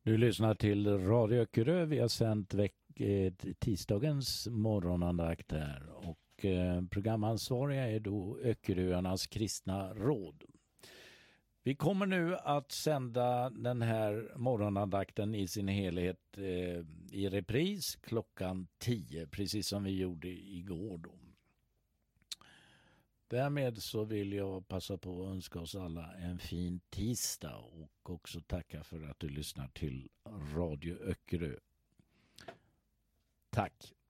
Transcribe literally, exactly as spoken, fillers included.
Du lyssnar till Radio Öckerö. Vi har sänt veck- eh, tisdagens morgonandakt här. Och eh, programansvariga är då Öckeröarnas kristna råd. Vi kommer nu att sända den här morgonandakten i sin helhet eh, i repris klockan tio. Precis som vi gjorde igår då. Därmed så vill jag passa på att önska oss alla en fin tisdag och också tacka för att du lyssnar till Radio Öckerö. Tack!